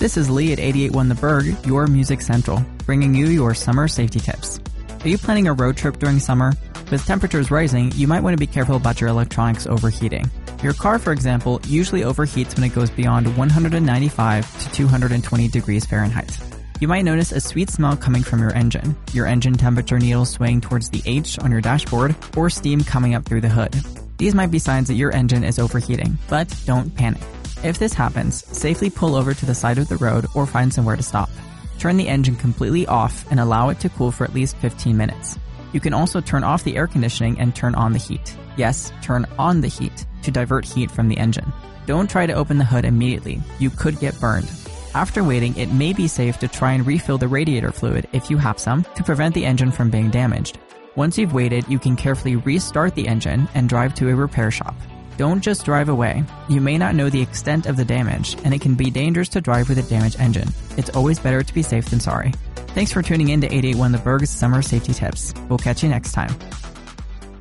This is Lee at 881 The Berg, your Music Central, bringing you your summer safety tips. Are you planning a road trip during summer? With temperatures rising, you might want to be careful about your electronics overheating. Your car, for example, usually overheats when it goes beyond 195 to 220 degrees Fahrenheit. You might notice a sweet smell coming from your engine temperature needle swaying towards the H on your dashboard, or steam coming up through the hood. These might be signs that your engine is overheating, but don't panic. If this happens, safely pull over to the side of the road or find somewhere to stop. Turn the engine completely off and allow it to cool for at least 15 minutes. You can also turn off the air conditioning and turn on the heat. Yes, turn on the heat to divert heat from the engine. Don't try to open the hood immediately. You could get burned. After waiting, it may be safe to try and refill the radiator fluid if you have some to prevent the engine from being damaged. Once you've waited, you can carefully restart the engine and drive to a repair shop. Don't just drive away. You may not know the extent of the damage, and it can be dangerous to drive with a damaged engine. It's always better to be safe than sorry. Thanks for tuning in to 881 The Berg's Summer Safety Tips. We'll catch you next time.